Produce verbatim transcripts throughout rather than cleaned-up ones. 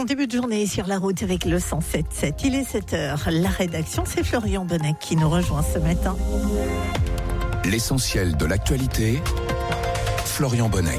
Bon début de journée sur la route avec le cent sept sept. Il est sept heures. La rédaction, c'est Florian Bonnec qui nous rejoint ce matin. L'essentiel de l'actualité, Florian Bonnec.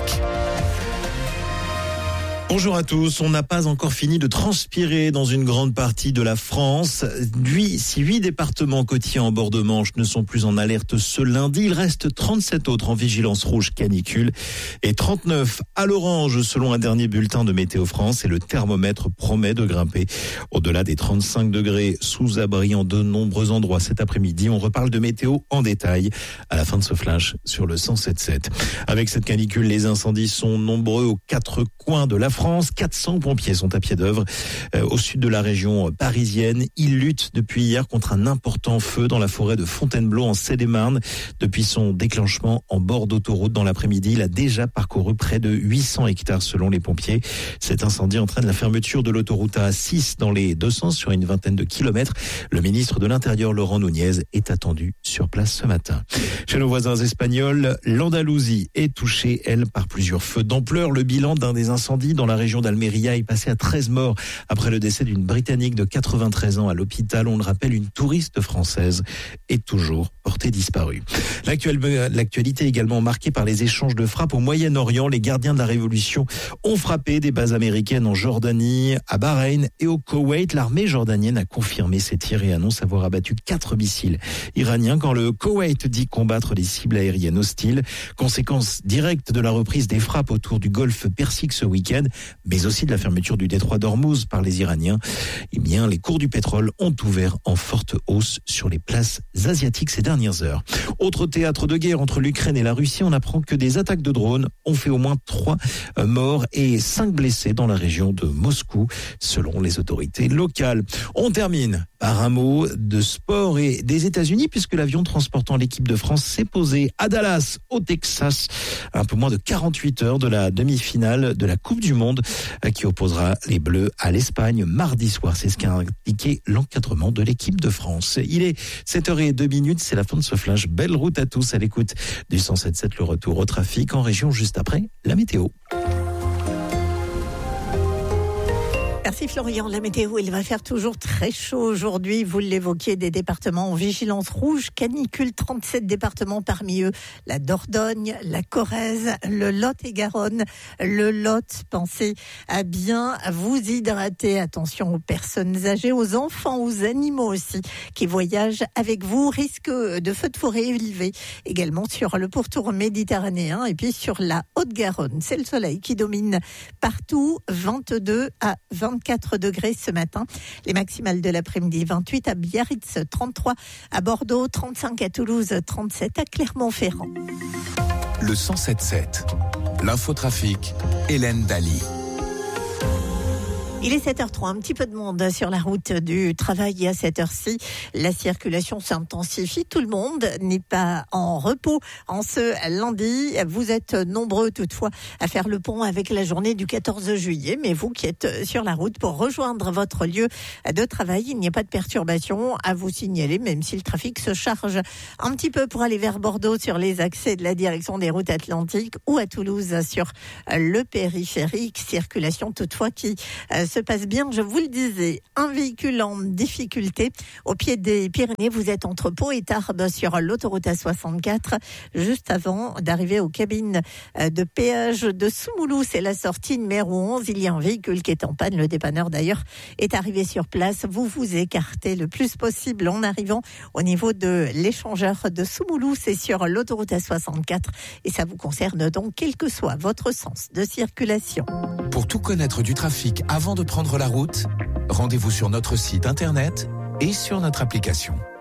Bonjour à tous. On n'a pas encore fini de transpirer dans une grande partie de la France. Lui, si huit départements côtiers en bord de Manche ne sont plus en alerte ce lundi, il reste trente-sept autres en vigilance rouge canicule et trente-neuf à l'orange selon un dernier bulletin de Météo France, et le thermomètre promet de grimper au-delà des trente-cinq degrés sous abri en de nombreux endroits cet après-midi. On reparle de météo en détail à la fin de ce flash sur le cent sept sept. Avec cette canicule, les incendies sont nombreux aux quatre coins de la France. France, quatre cents pompiers sont à pied d'œuvre. Euh, au sud de la région parisienne, ils luttent depuis hier contre un important feu dans la forêt de Fontainebleau en Seine-et-Marne. Depuis son déclenchement en bord d'autoroute dans l'après-midi, il a déjà parcouru près de huit cents hectares selon les pompiers. Cet incendie entraîne la fermeture de l'autoroute A six dans les deux sens sur une vingtaine de kilomètres. Le ministre de l'Intérieur, Laurent Nunez, est attendu sur place ce matin. Chez nos voisins espagnols, l'Andalousie est touchée, elle, par plusieurs feux d'ampleur. Le bilan d'un des incendies dans la région d'Almeria est passé à treize morts après le décès d'une Britannique de quatre-vingt-treize ans à l'hôpital. On le rappelle, une touriste française est toujours portée disparue. L'actualité est également marquée par les échanges de frappes au Moyen-Orient. Les gardiens de la Révolution ont frappé des bases américaines en Jordanie, à Bahreïn et au Koweït. L'armée jordanienne a confirmé ces tirs et annonce avoir abattu quatre missiles iraniens quand le Koweït dit combattre des cibles aériennes hostiles. Conséquence directe de la reprise des frappes autour du golfe Persique ce week-end, mais aussi de la fermeture du détroit d'Ormuz par les Iraniens. Eh bien, les cours du pétrole ont ouvert en forte hausse sur les places asiatiques ces dernières heures. Autre théâtre de guerre entre l'Ukraine et la Russie, on apprend que des attaques de drones ont fait au moins trois morts et cinq blessés dans la région de Moscou, selon les autorités locales. On termine par un mot de sport et des États-Unis, puisque l'avion transportant l'équipe de France s'est posé à Dallas, au Texas, à un peu moins de quarante-huit heures de la demi-finale de la Coupe du Monde qui opposera les Bleus à l'Espagne mardi soir. C'est ce qu'a indiqué l'encadrement de l'équipe de France. Il est sept heures zéro deux minutes, c'est la fin de ce flash. Belle route à tous à l'écoute du cent sept sept, le retour au trafic en région juste après la météo. Merci Florian. La météo, il va faire toujours très chaud aujourd'hui. Vous l'évoquiez, des départements en vigilance rouge, canicule, trente-sept départements, parmi eux la Dordogne, la Corrèze, le Lot-et-Garonne, le Lot. Pensez à bien vous hydrater. Attention aux personnes âgées, aux enfants, aux animaux aussi qui voyagent avec vous. Risque de feux de forêt élevé également sur le pourtour méditerranéen et puis sur la Haute-Garonne. C'est le soleil qui domine partout, vingt-deux à vingt-quatre degrés ce matin. Les maximales de l'après-midi, vingt-huit à Biarritz, trente-trois à Bordeaux, trente-cinq à Toulouse, trente-sept à Clermont-Ferrand. Le cent sept sept, l'infotrafic, Hélène Daly. Il est sept heures trois, un petit peu de monde sur la route du travail à cette heure-ci. La circulation s'intensifie. Tout le monde n'est pas en repos en ce lundi. Vous êtes nombreux toutefois à faire le pont avec la journée du quatorze juillet. Mais vous qui êtes sur la route pour rejoindre votre lieu de travail, il n'y a pas de perturbation à vous signaler, même si le trafic se charge un petit peu pour aller vers Bordeaux sur les accès de la direction des routes atlantiques ou à Toulouse sur le périphérique. Circulation toutefois qui se passe bien, je vous le disais. Un véhicule en difficulté au pied des Pyrénées. Vous êtes entre Pau et Tarbes sur l'autoroute A soixante-quatre, juste avant d'arriver aux cabines de péage de Soumoulou. C'est la sortie numéro onze. Il y a un véhicule qui est en panne. Le dépanneur d'ailleurs est arrivé sur place. Vous vous écartez le plus possible en arrivant au niveau de l'échangeur de Soumoulou. C'est sur l'autoroute A soixante-quatre et ça vous concerne donc quel que soit votre sens de circulation. Pour tout connaître du trafic avant de prendre la route, rendez-vous sur notre site internet et sur notre application.